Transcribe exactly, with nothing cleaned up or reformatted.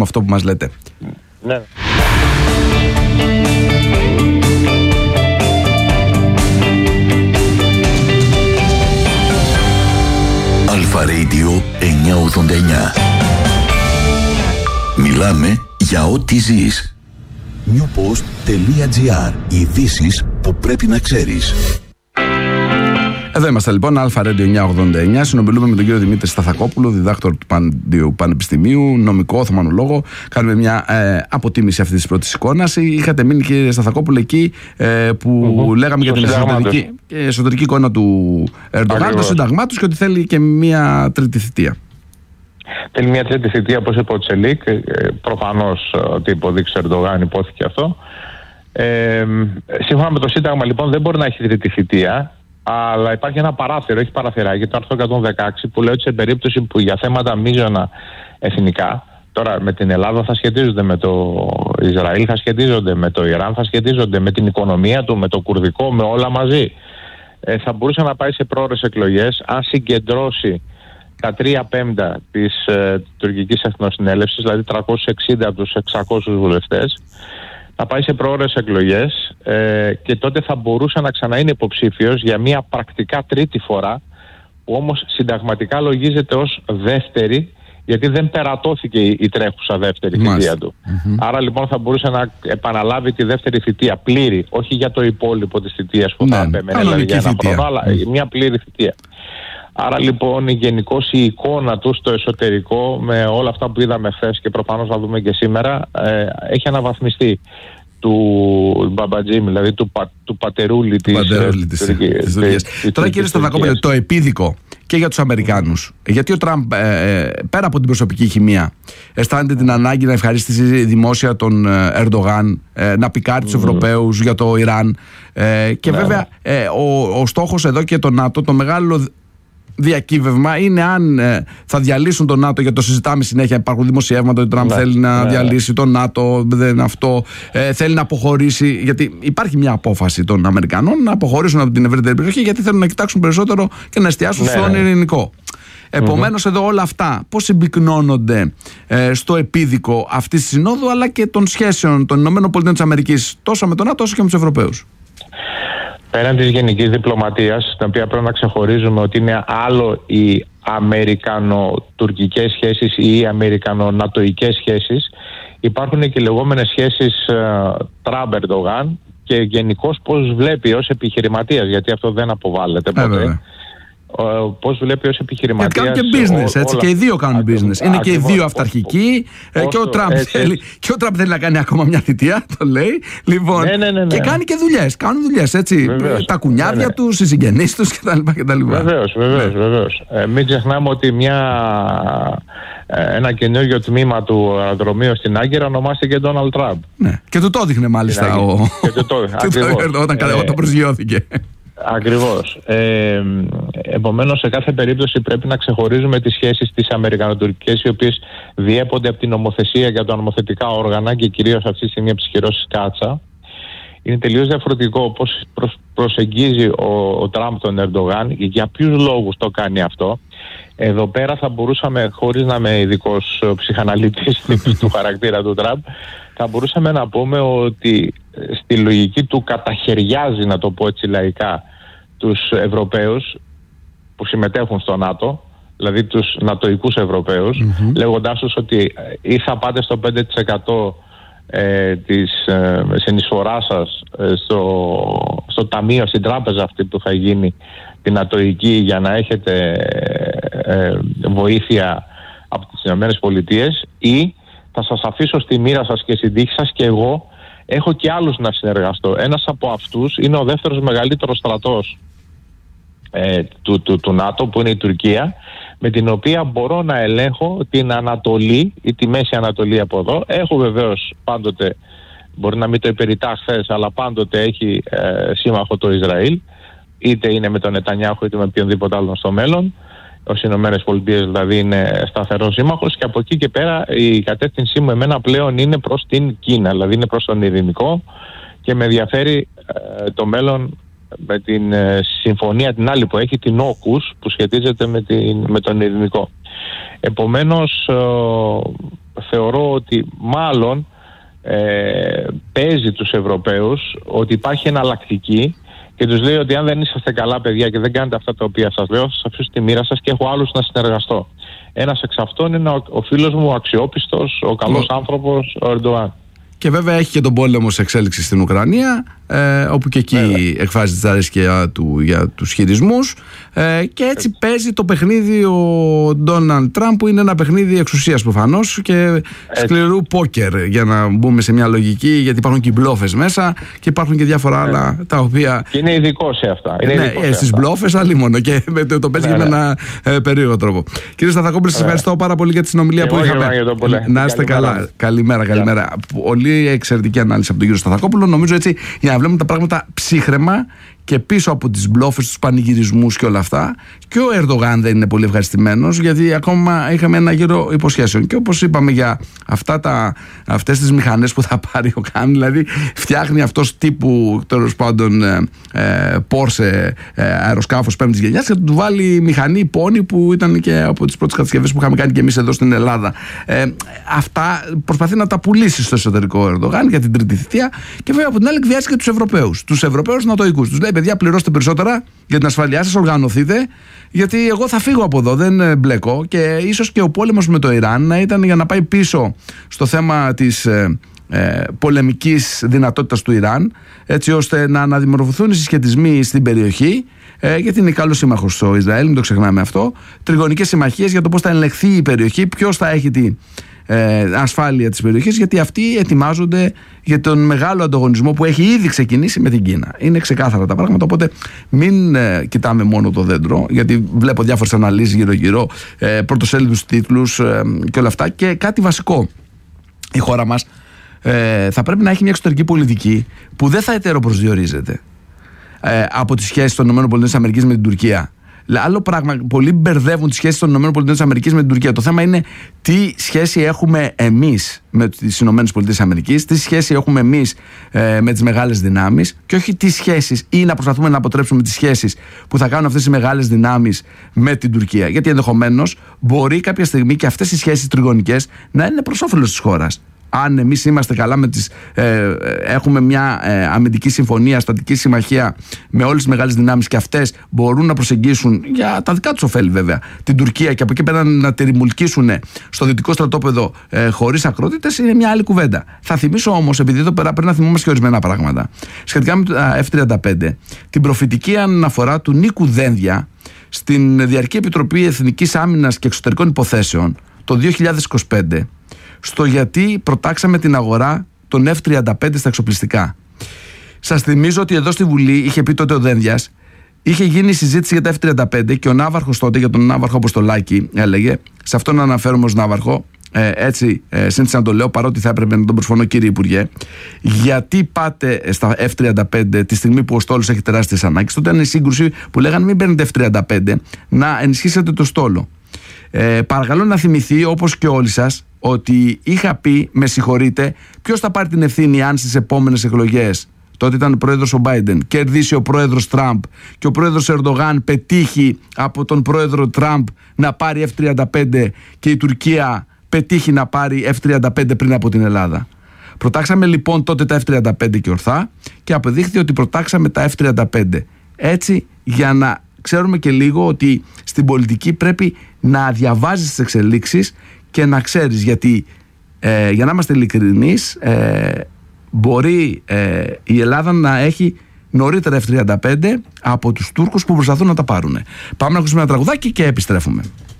αυτό που μας λέτε. Ναι. Αλφα Radio εννιακόσια ογδόντα εννιά. Μιλάμε για ό,τι ζεις. newpost.gr. Ειδήσεις που πρέπει να ξέρεις. Εδώ είμαστε λοιπόν, Αλφα Radio εννιακόσια ογδόντα εννιά. Συνομιλούμε με τον κύριο Δημήτρη Σταθακόπουλο, διδάκτορ του Παντίου Πανεπιστημίου, νομικό, οθωμανολόγο. Κάνουμε μια ε, αποτίμηση αυτή τη πρώτη εικόνα. Είχατε μείνει, κύριε Σταθακόπουλο, εκεί ε, που mm-hmm. λέγαμε για την εσωτερική, εσωτερική εικόνα του Ερντογάν, το σύνταγμά του και ότι θέλει και μια τρίτη θητεία. Θέλει μια τρίτη θητεία, όπως είπε ο Τσελίκ. Προφανώς ότι υποδείξει ο Ερντογάν, υπόθηκε αυτό. Ε, σύμφωνα με το Σύνταγμα, λοιπόν, δεν μπορεί να έχει τρίτη θητεία. Αλλά υπάρχει ένα παράθυρο, έχει παραθυράκι, το άρθρο εκατόν δεκαέξι, που λέει ότι σε περίπτωση που για θέματα μείζωνα εθνικά, τώρα με την Ελλάδα θα σχετίζονται, με το Ισραήλ θα σχετίζονται, με το Ιράν θα σχετίζονται, με την οικονομία του, με το κουρδικό, με όλα μαζί, ε, θα μπορούσε να πάει σε πρόορες εκλογές αν συγκεντρώσει τα τρία πέμπτα της ε, τουρκικής εθνοσυνέλευσης, δηλαδή τριακόσιους εξήντα από τους εξακόσιους βουλευτές, να πάει σε πρόορες εκλογές ε, και τότε θα μπορούσε να ξανά είναι υποψήφιος για μια πρακτικά τρίτη φορά, που όμως συνταγματικά λογίζεται ως δεύτερη, γιατί δεν περατώθηκε η, η τρέχουσα δεύτερη Μάλιστα. θητεία του. Mm-hmm. Άρα λοιπόν θα μπορούσε να επαναλάβει τη δεύτερη θητεία πλήρη, όχι για το υπόλοιπο της θητείας που ναι, θα έπαιρνε, δηλαδή για ένα χρόνο, αλλά mm. μια πλήρη θητεία. Άρα λοιπόν γενικώς η εικόνα του στο εσωτερικό, με όλα αυτά που είδαμε χθες και προφανώς θα δούμε και σήμερα, ε, έχει αναβαθμιστεί του Μπαμπατζήμ, δηλαδή του, πα, του πατερούλη της, πατερούλη της, της, της Τουρκίας. Τώρα κύριε Σταθακόπουλε, το επίδικο και για τους Αμερικάνους, γιατί ο Τραμπ ε, πέρα από την προσωπική χημεία αισθάνεται την ανάγκη να ευχαρίστησει δημόσια τον Ερντογάν, ε, να πικάρει τους Ευρωπαίους για το Ιράν ε, και ναι, βέβαια ε, ο, ο στόχος εδώ και το ΝΑΤΟ, το μεγάλο διακύβευμα είναι αν ε, θα διαλύσουν το ΝΑΤΟ, γιατί το συζητάμε συνέχεια. Υπάρχουν δημοσιεύματα ότι ο Τραμπ ναι, θέλει να ναι, διαλύσει το ΝΑΤΟ, δεν αυτό, ε, θέλει να αποχωρήσει, γιατί υπάρχει μια απόφαση των Αμερικανών να αποχωρήσουν από την ευρύτερη περιοχή, γιατί θέλουν να κοιτάξουν περισσότερο και να εστιάσουν ναι, στον ειρηνικό. Επομένως, mm-hmm. εδώ όλα αυτά πώς συμπυκνώνονται ε, στο επίδικο αυτής της συνόδου, αλλά και των σχέσεων των ΗΠΑ τόσο με τον ΝΑΤΟ όσο και με τους Ευρωπαίους. Πέραν της γενικής διπλωματίας, την οποία πρέπει να ξεχωρίζουμε ότι είναι άλλο οι αμερικανο-τουρκικές σχέσεις ή οι αμερικανο-νατοικές σχέσεις, υπάρχουν και οι λεγόμενες σχέσεις uh, Τραμπ-Ερντογάν και γενικώς πώς βλέπει ως επιχειρηματίας, γιατί αυτό δεν αποβάλλεται ποτέ. Ε, πώς βλέπει ως επιχειρηματίας. Γιατί κάνουν και business, έτσι, όλα... και οι δύο κάνουν business. Είναι ακριβώς, και οι δύο αυταρχικοί όσο, και, ο Τραμπ θέλει, και ο Τραμπ θέλει να κάνει ακόμα μια θητεία, το λέει. Λοιπόν, ναι, ναι, ναι, ναι. Και κάνει και δουλειές, κάνουν δουλειές, έτσι. Βεβαίως, τα κουνιάδια ναι, ναι. τους, οι συγγενείς τους κτλ. Βεβαίως, βεβαίως, ναι. βεβαίως. Ε, μην ξεχνάμε ότι μια, ένα καινούργιο τμήμα του αεροδρομίου στην Άγκυρα ονομάστηκε Ντόναλντ Τραμπ. Ναι. Και του το έδειχνε μάλιστα ο... όταν προσγειώθηκε. Ακριβώς. Ε, επομένως, σε κάθε περίπτωση πρέπει να ξεχωρίζουμε τις σχέσεις τις αμερικανοτουρκικές, οι οποίες διέπονται από την νομοθεσία για τα νομοθετικά όργανα και κυρίως αυτή τη στιγμή από τις κυρώσεις Κάτσα. Είναι τελείως διαφορετικό πώς προσ, προσεγγίζει ο, ο Τραμπ τον Ερντογάν, για ποιους λόγους το κάνει αυτό. Εδώ πέρα θα μπορούσαμε, χωρίς να είμαι ειδικός ψυχαναλυτής του χαρακτήρα του Τραμπ, θα μπορούσαμε να πούμε ότι στη λογική του καταχαιριάζει, να το πω έτσι λαϊκά, τους Ευρωπαίους που συμμετέχουν στο ΝΑΤΟ, δηλαδή τους νατοικούς Ευρωπαίους, mm-hmm. λέγοντάς τους ότι ή θα πάτε στο πέντε τοις εκατό ε, της ε, συνεισφοράς σας ε, στο, στο ταμείο, στην τράπεζα αυτή που θα γίνει την νατοική, για να έχετε ε, ε, βοήθεια από τις Ηνωμένες Πολιτείες, ή θα σας αφήσω στη μοίρα σας και στην τύχη σας και εγώ έχω και άλλους να συνεργαστώ. Ένας από αυτούς είναι ο δεύτερος μεγαλύτερος στρατός ε, του, του, του ΝΑΤΟ, που είναι η Τουρκία, με την οποία μπορώ να ελέγχω την Ανατολή ή τη Μέση Ανατολή από εδώ. Έχω βεβαίως πάντοτε, μπορεί να μην το υπερητά χθες, αλλά πάντοτε έχει ε, σύμμαχο το Ισραήλ, είτε είναι με τον Νετανιάχου είτε με οποιονδήποτε άλλον στο μέλλον. Ως Ηνωμένες Πολιτείες δηλαδή είναι σταθερός σύμμαχος, και από εκεί και πέρα η κατεύθυνσή μου εμένα πλέον είναι προς την Κίνα, δηλαδή είναι προς τον ειρηνικό, και με ενδιαφέρει ε, το μέλλον με την ε, συμφωνία την άλλη που έχει, την όκους, που σχετίζεται με, την, με τον ειρηνικό. Επομένως ε, θεωρώ ότι μάλλον ε, παίζει τους Ευρωπαίους ότι υπάρχει εναλλακτική και τους λέει ότι αν δεν είσαστε καλά παιδιά και δεν κάνετε αυτά τα οποία σας λέω, θα σας αφήσω τη μοίρα σας και έχω άλλους να συνεργαστώ. Ένας εξ αυτών είναι ο, ο φίλος μου, ο αξιόπιστος, ο καλός mm. άνθρωπος, ο Ερντογάν. Και βέβαια έχει και τον πόλεμο σε εξέλιξη στην Ουκρανία, ε, όπου και εκεί βέβαια εκφράζει τη δυσαρέσκεια του για τους χειρισμούς, ε, και έτσι, έτσι παίζει το παιχνίδι ο Ντόναλντ Τραμπ, που είναι ένα παιχνίδι εξουσίας προφανώς και έτσι σκληρού πόκερ, για να μπούμε σε μια λογική, γιατί υπάρχουν και οι μπλόφες μέσα και υπάρχουν και διάφορα έτσι άλλα τα οποία... Και είναι ειδικό σε αυτά. Είναι ναι, ε, στις μπλόφες άλλη μόνο και το, το παίζει ναι, με ναι. ένα ε, περίεργο τρόπο. Κύριε Σταθακόπουλε, σας ευχαριστώ πάρα πολύ για τη συνομιλία που είχαμε. Να είστε καλά. Καλημέρα, καλημέρα. Πολύ εξαιρετική ανάλυση από τον κύριο Σταθακόπουλο. Νομίζω έτσι για να βλέπουμε τα πράγματα ψύχραιμα και πίσω από τις μπλόφες, τους πανηγυρισμούς και όλα αυτά. Και ο Ερντογάν δεν είναι πολύ ευχαριστημένος, γιατί ακόμα είχαμε ένα γύρο υποσχέσεων. Και όπως είπαμε για αυτά τα, αυτές τις μηχανές που θα πάρει ο Καν, δηλαδή φτιάχνει αυτός τύπου τέλος πάντων ε, ε, Porsche ε, αεροσκάφος πέμπτης γενιάς, και θα του βάλει μηχανή πόνη που ήταν και από τις πρώτες κατασκευές που είχαμε κάνει και εμείς εδώ στην Ελλάδα. Ε, αυτά προσπαθεί να τα πουλήσει στο εσωτερικό ο Ερντογάν για την τρίτη θητεία, και βέβαια από την άλλη εκβιάζει και τους Ευρωπαίους. Τους Ευρωπαίους νατοικούς. Τους λέει: παιδιά, πληρώστε περισσότερα για την ασφαλειά σας, οργανωθείτε, γιατί εγώ θα φύγω από εδώ, δεν μπλέκω. Και ίσως και ο πόλεμος με το Ιράν να ήταν για να πάει πίσω στο θέμα της ε, ε, πολεμικής δυνατότητας του Ιράν, έτσι ώστε να αναδημορφωθούν οι συσχετισμοί στην περιοχή, ε, γιατί είναι καλός σύμμαχος ο Ισραήλ, μην το ξεχνάμε αυτό. Τριγωνικές συμμαχίες για το πώς θα ελεγχθεί η περιοχή, ποιος θα έχει τη Ε, ασφάλεια της περιοχής, γιατί αυτοί ετοιμάζονται για τον μεγάλο ανταγωνισμό που έχει ήδη ξεκινήσει με την Κίνα. Είναι ξεκάθαρα τα πράγματα, οπότε μην ε, κοιτάμε μόνο το δέντρο, γιατί βλέπω διάφορες αναλύσεις γύρω-γύρω, ε, πρωτοσέλιδους τίτλους ε, και όλα αυτά. Και κάτι βασικό, η χώρα μας ε, θα πρέπει να έχει μια εξωτερική πολιτική που δεν θα ετεροπροσδιορίζεται ε, από τις σχέσεις των ΗΠΑ με την Τουρκία. Άλλο πράγμα, πολλοί μπερδεύουν τις σχέσεις των ΗΠΑ με την Τουρκία. Το θέμα είναι τι σχέση έχουμε εμείς με τις ΗΠΑ, τι σχέση έχουμε εμείς ε, με τις μεγάλες δυνάμεις, και όχι τι σχέσεις, ή να προσπαθούμε να αποτρέψουμε τις σχέσεις που θα κάνουν αυτές οι μεγάλες δυνάμεις με την Τουρκία. Γιατί ενδεχομένως μπορεί κάποια στιγμή και αυτές οι σχέσεις τριγωνικές να είναι προς όφελος της χώρας. Αν εμείς είμαστε καλά με τις, ε, έχουμε μια ε, αμυντική συμφωνία, στατική συμμαχία με όλες τις μεγάλες δυνάμεις, και αυτές μπορούν να προσεγγίσουν για τα δικά τους ωφέλη βέβαια την Τουρκία, και από εκεί πέρα να τεριμουλκίσουν στο δυτικό στρατόπεδο ε, χωρίς ακρότητες, είναι μια άλλη κουβέντα. Θα θυμίσω όμως, επειδή εδώ πέρα πρέπει να θυμόμαστε και ορισμένα πράγματα σχετικά με το εφ τριάντα πέντε, την προφητική αναφορά του Νίκου Δένδια στην Διαρκή Επιτροπή Εθνικής Άμυνας και Εξωτερικών Υποθέσεων το δύο χιλιάδες είκοσι πέντε, στο γιατί προτάξαμε την αγορά των εφ τριάντα πέντε στα εξοπλιστικά. Σας θυμίζω ότι εδώ στη Βουλή είχε πει τότε ο Δένδιας, είχε γίνει συζήτηση για τα εφ τριάντα πέντε και ο Ναύαρχος τότε, για τον Ναύαρχο Αποστολάκη, έλεγε, σε αυτόν αναφέρομαι ως Ναύαρχο, ε, έτσι ε, σύντησα να το λέω, παρότι θα έπρεπε να τον προσφωνώ, κύριε Υπουργέ, γιατί πάτε στα εφ τριάντα πέντε τη στιγμή που ο στόλος έχει τεράστιες ανάγκες? Τότε ήταν η σύγκρουση που λέγανε μην παίρνετε εφ τριάντα πέντε, να ενισχύσετε το στόλο. Ε, παρακαλώ να θυμηθεί, όπως και όλοι σας, ότι είχα πει, με συγχωρείτε, ποιος θα πάρει την ευθύνη αν στις επόμενες εκλογές, τότε ήταν πρόεδρος ο Μπάιντεν, κερδίσει ο πρόεδρος Τραμπ και ο πρόεδρος Ερντογάν πετύχει από τον πρόεδρο Τραμπ να πάρει εφ τριάντα πέντε και η Τουρκία πετύχει να πάρει εφ τριάντα πέντε πριν από την Ελλάδα. Προτάξαμε λοιπόν τότε τα εφ τριάντα πέντε και ορθά, και αποδείχθηκε ότι προτάξαμε τα εφ τριάντα πέντε. Έτσι, για να ξέρουμε και λίγο ότι στην πολιτική πρέπει να διαβάζεις τις εξελίξεις και να ξέρεις, γιατί ε, για να είμαστε ειλικρινείς, ε, μπορεί ε, η Ελλάδα να έχει νωρίτερα εφ τριάντα πέντε από τους Τούρκους που προσπαθούν να τα πάρουν. Πάμε να ακούσουμε ένα τραγουδάκι και επιστρέφουμε.